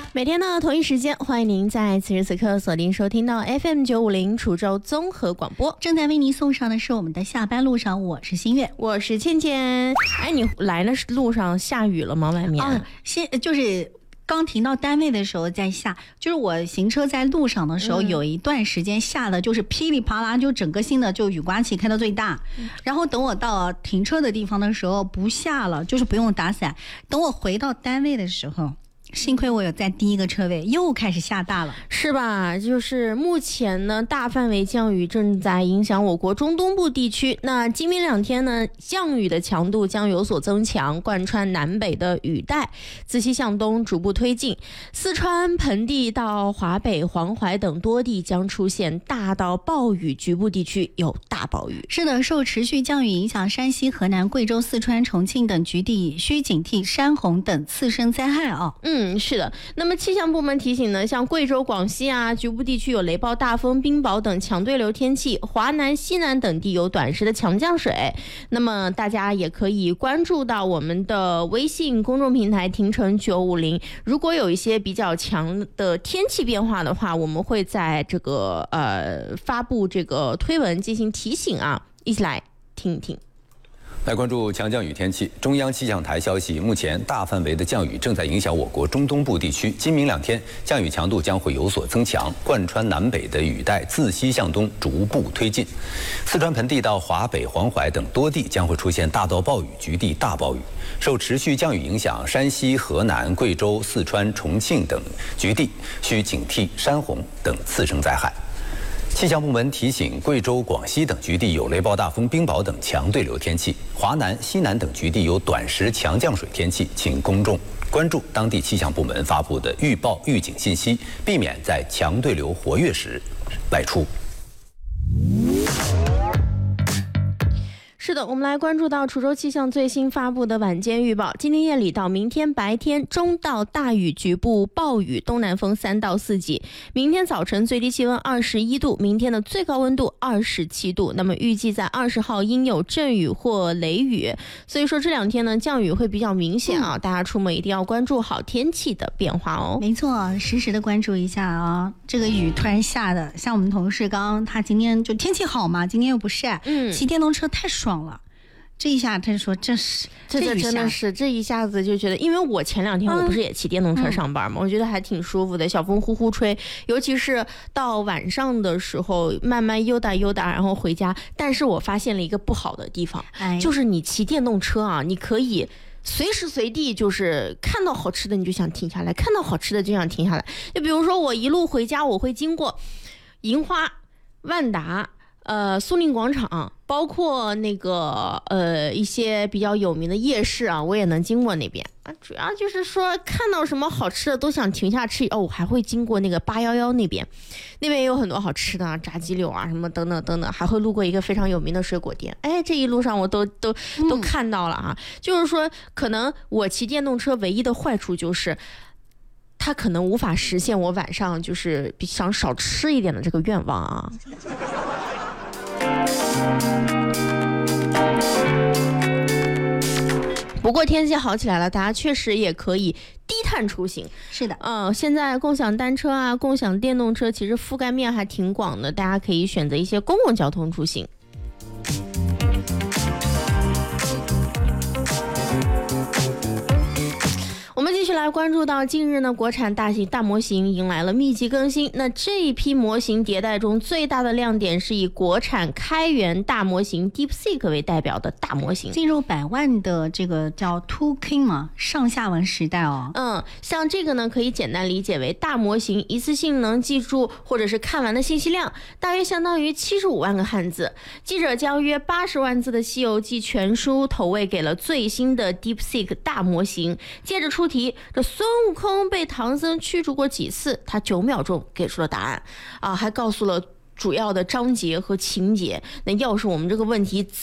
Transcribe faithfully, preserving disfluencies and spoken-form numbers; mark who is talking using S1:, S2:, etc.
S1: 每天的同一时间，欢迎您在此时此刻锁定收听到 F M 九五零滁州综合广播。
S2: 正在为您送上的是我们的下班路上，我是新月，
S1: 我是倩倩。哎，你来的路上下雨了吗？外面？
S2: 啊，先就是刚停到单位的时候在下，就是我行车在路上的时候，嗯、有一段时间下的就是噼里啪啦，就整个性的就雨刮器开到最大。嗯、然后等我到停车的地方的时候不下了，就是不用打伞。等我回到单位的时候。幸亏我有在第一个车位，又开始下大了，
S1: 是吧？就是目前呢，大范围降雨正在影响我国中东部地区。那今明两天呢，降雨的强度将有所增强，贯穿南北的雨带自西向东逐步推进，四川盆地到华北、黄淮等多地将出现大到暴雨，局部地区有大暴雨。
S2: 是的，受持续降雨影响，山西、河南、贵州、四川、重庆等局地需警惕山洪等次生灾害啊。
S1: 嗯。嗯，是的。那么气象部门提醒呢，像贵州、广西啊，局部地区有雷暴、大风、冰雹等强对流天气；华南、西南等地有短时的强降水。那么大家也可以关注到我们的微信公众平台“停城九五零”。如果有一些比较强的天气变化的话，我们会在这个呃发布这个推文进行提醒啊，一起来听一听。
S3: 来关注强降雨天气。中央气象台消息，目前大范围的降雨正在影响我国中东部地区。今明两天，降雨强度将会有所增强，贯穿南北的雨带自西向东逐步推进。四川盆地到华北、黄淮等多地将会出现大到暴雨，局地大暴雨。受持续降雨影响，山西、河南、贵州、四川、重庆等局地需警惕山洪等次生灾害。气象部门提醒，贵州、广西等局地有雷暴、大风、冰雹等强对流天气；华南、西南等局地有短时强降水天气，请公众关注当地气象部门发布的预报预警信息，避免在强对流活跃时外出。
S1: 是的，我们来关注到滁州气象最新发布的晚间预报。今天夜里到明天白天，中到大雨，局部暴雨，东南风三到四级。明天早晨最低气温二十一度，明天的最高温度二十七度。那么预计在二十号应有阵雨或雷雨，所以说这两天呢降雨会比较明显啊，嗯、大家出门一定要关注好天气的变化哦。
S2: 没错，实时的关注一下啊，这个雨突然下的，像我们同事刚刚他今天就天气好嘛，今天又不晒，嗯，骑电动车太爽了。这一下他就说这是
S1: 这这真的是这一下子就觉得，因为我前两天我不是也骑电动车上班嘛，嗯、我觉得还挺舒服的，小风呼呼吹，尤其是到晚上的时候慢慢悠达悠达然后回家。但是我发现了一个不好的地方，哎、就是你骑电动车啊，你可以随时随地就是看到好吃的你就想停下来，看到好吃的就想停下来。就比如说我一路回家，我会经过银花、万达、呃苏宁广场，包括那个呃一些比较有名的夜市啊，我也能经过那边啊。主要就是说看到什么好吃的都想停下吃。哦，我还会经过那个八一一那边，那边也有很多好吃的啊，炸鸡柳啊什么等等等等，还会路过一个非常有名的水果店。哎，这一路上我都都都看到了啊。嗯、就是说，可能我骑电动车唯一的坏处就是，它可能无法实现我晚上就是想少吃一点的这个愿望啊。不过天气好起来了，大家确实也可以低碳出行。
S2: 是的，
S1: 嗯、呃，现在共享单车啊、共享电动车其实覆盖面还挺广的，大家可以选择一些公共交通出行。我们继续来关注到近日呢，国产大型大模型迎来了密集更新。那这一批模型迭代中最大的亮点是以国产开源大模型 DeepSeek 为代表的大模型，
S2: 进入百万的这个叫 two King 嘛，上下文时代哦。
S1: 嗯，像这个呢，可以简单理解为大模型一次性能记住或者是看完的信息量，大约相当于七十五万个汉字。记者将约八十万字的《西游记》全书投喂给了最新的 DeepSeek 大模型，接着出题，这孙悟空被唐僧驱逐过几次？他九秒钟给出了答案啊，还告诉了主要的章节和情节。那要是我们这个问题